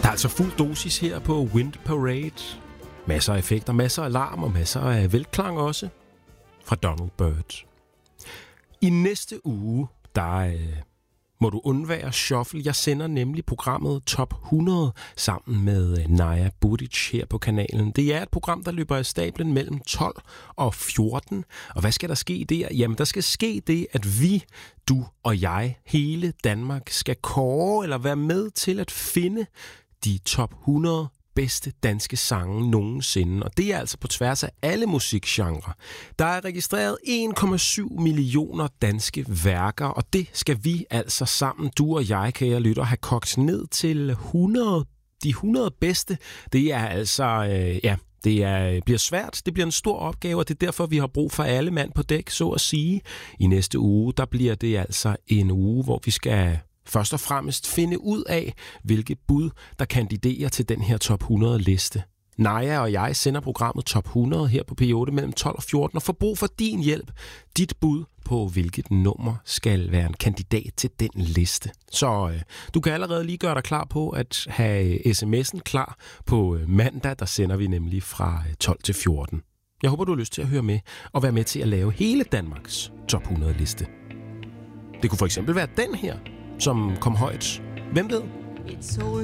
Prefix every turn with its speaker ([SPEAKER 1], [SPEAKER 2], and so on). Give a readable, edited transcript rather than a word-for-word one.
[SPEAKER 1] Der er altså fuld dosis her på Wind Parade. Masser af effekter, masser af larm og masser af velklang også fra Donald Byrd. I næste uge, der må du undvære shuffle. Jeg sender nemlig programmet Top 100 sammen med Naja Budic her på kanalen. Det er et program, der løber i stablen mellem 12 og 14. Og hvad skal der ske der? Jamen, der skal ske det, at vi, du og jeg, hele Danmark, skal kåre eller være med til at finde de top 100 bedste danske sange nogensinde. Og det er altså på tværs af alle musikgenrer. Der er registreret 1,7 millioner danske værker, og det skal vi altså sammen, du og jeg, kære lytter, have kogt ned til 100. De 100 bedste. Det er altså, bliver svært. Det bliver en stor opgave, og det er derfor, vi har brug for alle mand på dæk, så at sige. I næste uge, der bliver det altså en uge, hvor vi skal først og fremmest finde ud af, hvilke bud, der kandiderer til den her top 100-liste. Naja og jeg sender programmet Top 100 her på P8 mellem 12 og 14 og får brug for din hjælp. Dit bud på, hvilket nummer skal være en kandidat til den liste. Så du kan allerede lige gøre dig klar på at have sms'en klar på mandag. Der sender vi nemlig fra 12 til 14. Jeg håber, du har lyst til at høre med og være med til at lave hele Danmarks Top 100-liste. Det kunne for eksempel være den her, som kom højt. Hvem ved?